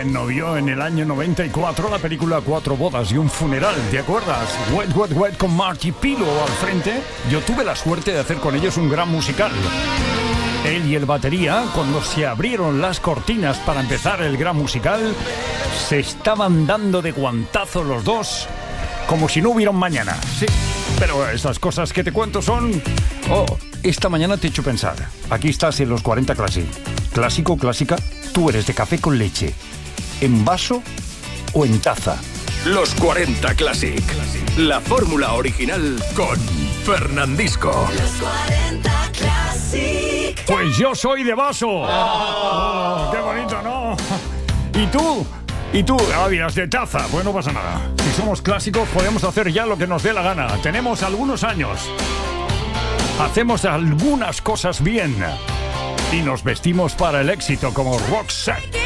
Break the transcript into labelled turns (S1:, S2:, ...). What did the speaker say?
S1: ¿Quién no vio en el año 94 la película Cuatro bodas y un funeral? ¿Te acuerdas? Wet, Wet, Wet con Marty Pilo al frente. Yo tuve la suerte de hacer con ellos un gran musical. Él y el batería, cuando se abrieron las cortinas para empezar el gran musical, se estaban dando de guantazo los dos como si no hubiera un mañana. Sí, pero estas cosas que te cuento son... Oh, esta mañana te he hecho pensar. Aquí estás en los 40 Classic. Clásico, clásica, tú eres de café con leche. ¿En vaso o en taza?
S2: Los 40 Classic. La fórmula original con Fernandisco.
S3: Los 40 Classic.
S1: Pues yo soy de vaso. Oh, qué bonito, ¿no? ¿Y tú? ¿Y tú? Ah, dirás, de taza. Pues no pasa nada. Si somos clásicos podemos hacer ya lo que nos dé la gana. Tenemos algunos años. Hacemos algunas cosas bien. Y nos vestimos para el éxito como Roxette.